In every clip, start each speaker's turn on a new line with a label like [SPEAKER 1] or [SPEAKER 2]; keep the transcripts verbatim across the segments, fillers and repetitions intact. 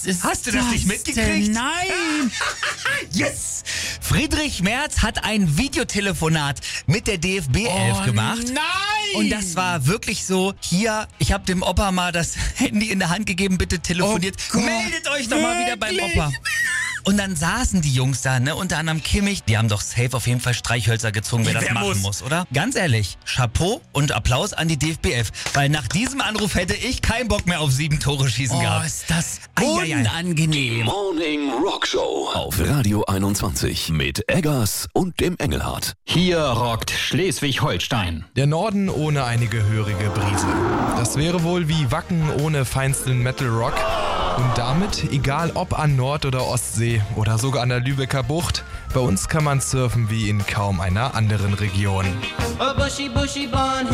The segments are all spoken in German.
[SPEAKER 1] ist
[SPEAKER 2] Hast du das,
[SPEAKER 1] das
[SPEAKER 2] nicht mitgekriegt?
[SPEAKER 1] Denn? Nein!
[SPEAKER 2] Yes! Friedrich Merz hat ein Videotelefonat mit der D F B elf
[SPEAKER 1] Oh,
[SPEAKER 2] gemacht.
[SPEAKER 1] Nein!
[SPEAKER 2] Und das war wirklich so, hier, ich habe dem Opa mal das Handy in der Hand gegeben, bitte telefoniert.
[SPEAKER 1] Oh Gott,
[SPEAKER 2] Meldet euch doch mal wieder beim
[SPEAKER 1] wirklich?
[SPEAKER 2] Opa. Und dann saßen die Jungs da, ne, unter anderem Kimmich. Die haben doch safe auf jeden Fall Streichhölzer gezogen, wer das
[SPEAKER 1] Wer
[SPEAKER 2] machen
[SPEAKER 1] muss?
[SPEAKER 2] muss, oder? Ganz ehrlich, Chapeau und Applaus an die D F B elf. Weil nach diesem Anruf hätte ich keinen Bock mehr auf sieben Tore schießen
[SPEAKER 1] Oh,
[SPEAKER 2] gehabt.
[SPEAKER 1] ist das
[SPEAKER 2] Eieiei.
[SPEAKER 1] unangenehm.
[SPEAKER 3] Morning Rock Show auf Radio einundzwanzig mit Eggers und dem Engelhardt.
[SPEAKER 4] Hier rockt Schleswig-Holstein.
[SPEAKER 5] Der Norden ohne eine gehörige Brise. Das wäre wohl wie Wacken ohne feinsten Metal Rock. Und damit, egal ob an Nord- oder Ostsee oder sogar an der Lübecker Bucht, bei uns kann man surfen wie in kaum einer anderen Region.
[SPEAKER 6] A bushy, bushy blonde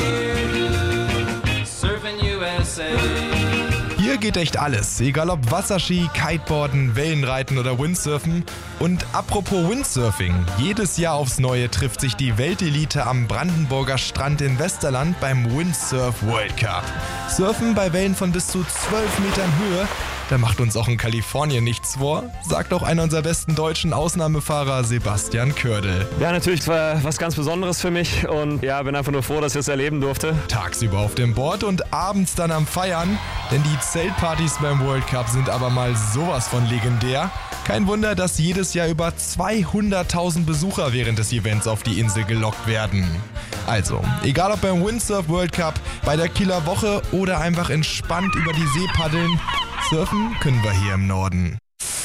[SPEAKER 6] hair, surfing U S A.
[SPEAKER 5] Hier geht echt alles, egal ob Wasserski, Kiteboarden, Wellenreiten oder Windsurfen. Und apropos Windsurfing, jedes Jahr aufs Neue trifft sich die Weltelite am Brandenburger Strand in Westerland beim Windsurf World Cup. Surfen bei Wellen von bis zu zwölf Metern Höhe, da macht uns auch in Kalifornien nichts vor, sagt auch einer unserer besten deutschen Ausnahmefahrer, Sebastian Kördel.
[SPEAKER 7] Ja, natürlich war was ganz Besonderes für mich und ja, bin einfach nur froh, dass ich das erleben durfte.
[SPEAKER 5] Tagsüber auf dem Board und abends dann am Feiern, denn die Zeltpartys beim World Cup sind aber mal sowas von legendär. Kein Wunder, dass jedes Jahr über zweihunderttausend Besucher während des Events auf die Insel gelockt werden. Also, egal ob beim Windsurf World Cup, bei der Kieler Woche oder einfach entspannt über die See paddeln, surfen können wir hier im Norden.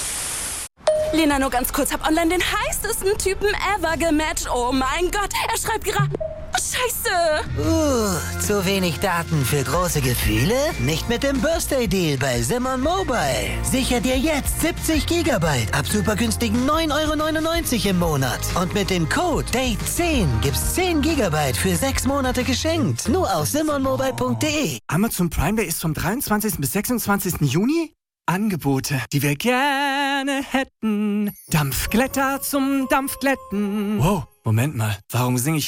[SPEAKER 8] Lena, nur ganz kurz, hab online den heißesten Typen ever gematcht. Oh mein Gott, er schreibt gerade... Scheiße!
[SPEAKER 9] Uh, zu wenig Daten für große Gefühle? Nicht mit dem Birthday-Deal bei Simon Mobile. Sicher dir jetzt siebzig Gigabyte ab super günstigen neun Euro neunundneunzig im Monat. Und mit dem Code Date zehn gibt's zehn Gigabyte für sechs Monate geschenkt. Nur auf simon mobile punkt de.
[SPEAKER 10] Amazon Prime Day ist vom dreiundzwanzigsten bis sechsundzwanzigsten Juni. Angebote, die wir gerne hätten. Dampfglätter zum Dampfglätten. Wow, Moment mal, warum singe ich